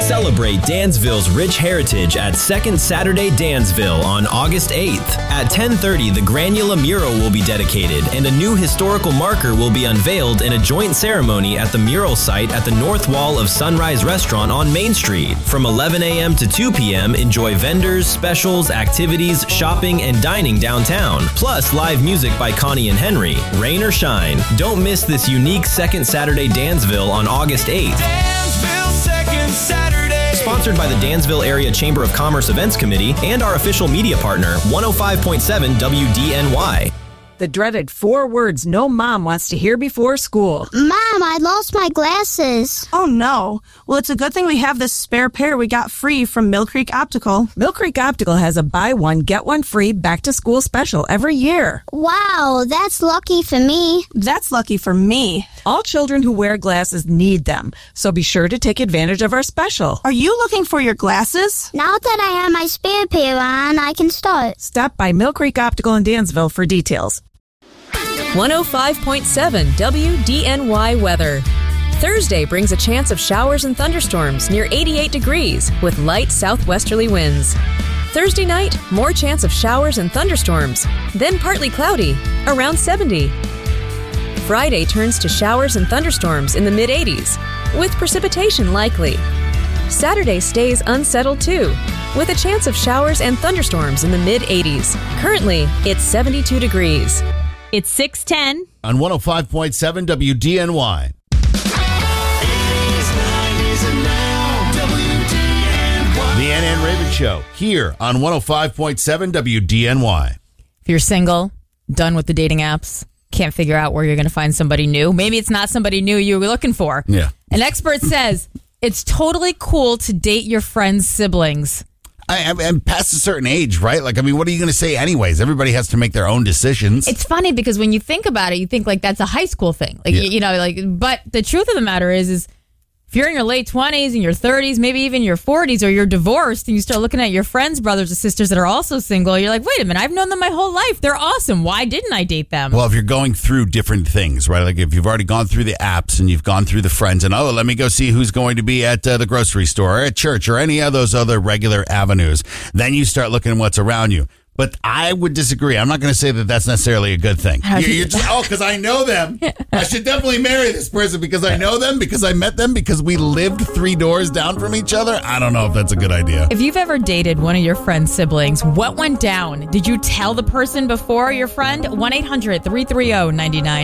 Celebrate Dansville's rich heritage at Second Saturday Dansville on August 8th. At 10:30, the Granula mural will be dedicated and a new historical marker will be unveiled in a joint ceremony at the mural site at the north wall of Sunrise Restaurant on Main Street. From 11 a.m. to 2 p.m., enjoy vendors, specials, activities, shopping, and dining downtown. Plus, live music by Connie and Henry. Rain or shine, don't miss this unique Second Saturday Dansville on August 8th. Dansville Second Saturday. Sponsored by the Dansville Area Chamber of Commerce Events Committee and our official media partner, 105.7 WDNY. The dreaded 4 words no mom wants to hear before school. Mom, I lost my glasses. Oh, no. Well, it's a good thing we have this spare pair we got free from Mill Creek Optical. Mill Creek Optical has a buy one, get one free back-to-school special every year. Wow, that's lucky for me. That's lucky for me. All children who wear glasses need them, so be sure to take advantage of our special. Are you looking for your glasses? Now that I have my spare pair on, I can start. Stop by Mill Creek Optical in Dansville for details. 105.7 WDNY weather. Thursday brings a chance of showers and thunderstorms near 88 degrees with light southwesterly winds. Thursday night, more chance of showers and thunderstorms, then partly cloudy, around 70. Friday turns to showers and thunderstorms in the mid-80s, with precipitation likely. Saturday stays unsettled too, with a chance of showers and thunderstorms in the mid-80s. Currently, it's 72 degrees. It's 6:10 on 105.7 WDNY. 80s, 90s, and now. WDNY. The Ann and Raven Show here on 105.7 WDNY. If you're single, done with the dating apps, can't figure out where you're going to find somebody new. Maybe it's not somebody new you were looking for. Yeah. An expert says it's totally cool to date your friend's siblings. I'm past a certain age, right? Like, I mean, what are you going to say anyways? Everybody has to make their own decisions. It's funny because when you think about it, you think like that's a high school thing. Like, you know, like, but the truth of the matter is if you're in your late 20s and your 30s, maybe even your 40s, or you're divorced and you start looking at your friends, brothers or sisters that are also single, you're like, wait a minute, I've known them my whole life. They're awesome. Why didn't I date them? Well, if you're going through different things, right? Like if you've already gone through the apps and you've gone through the friends and, let me go see who's going to be at the grocery store or at church or any of those other regular avenues, then you start looking at what's around you. But I would disagree. I'm not going to say that that's necessarily a good thing. You're just, because I know them. I should definitely marry this person because I know them, because I met them, because we lived 3 doors down from each other. I don't know if that's a good idea. If you've ever dated one of your friend's siblings, what went down? Did you tell the person before your friend? 1-800-330-99